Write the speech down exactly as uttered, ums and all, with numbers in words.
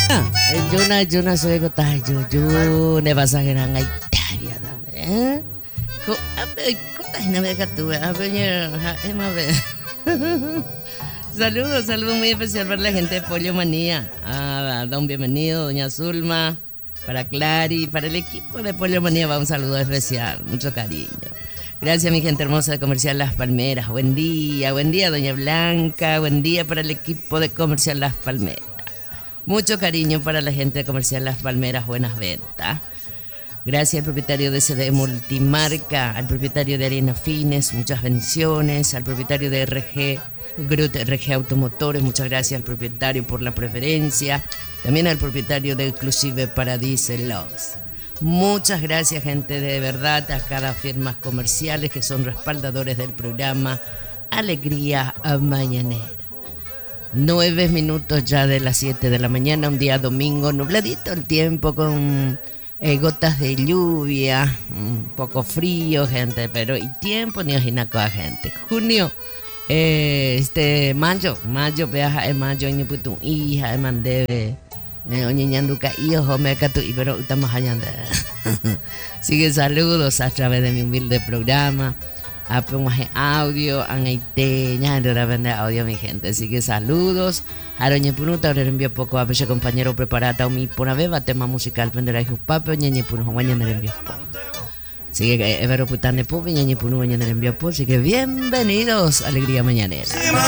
Yuna Yuna soy gota Yuyu ne pasajeran ay tabia dame. Ko abe kota na me katu abe Emma be. Saludos, saludos muy especial para la gente de Pollo Manía. Ah, don bienvenido, doña Zulma, para Clary, para el equipo de Pollo Manía va un saludo especial, mucho cariño. Gracias mi gente hermosa de Comercial Las Palmeras. Buen día, buen día doña Blanca, buen día para el equipo de Comercial Las Palmeras. Mucho cariño para la gente de Comercial Las Palmeras, buenas ventas. Gracias al propietario de C D Multimarca, al propietario de Arena Fines, muchas bendiciones, al propietario de R G, Grut R G Automotores, muchas gracias al propietario por la preferencia, también al propietario de Exclusive Paradise Logs. Muchas gracias gente de verdad a cada firmas comerciales que son respaldadores del programa Alegría Mañanera. Nueve minutos ya de las siete de la mañana, un día domingo, nubladito el tiempo con eh, gotas de lluvia, un poco frío gente, pero y tiempo ni ojinacoa gente. Junio, eh, este mayo, mayo viaja en mayo en putu hija en mandebe. Oye, ñanduca, hijo, me cato, pero estamos allá. Sigue saludos a través de mi humilde programa. A Pumaje Audio, a Naite, ñandura vende audio, mi gente. Así que saludos. A Doña Punuta, ahora envío poco a ese compañero preparado. Mi puna beba, tema musical, pendera y papo, ñañe punu, guañan el envío. Así que, Evero Putane Pupi, ñañe punu, guañan el envío. Así que, bienvenidos a Alegría Mañanera.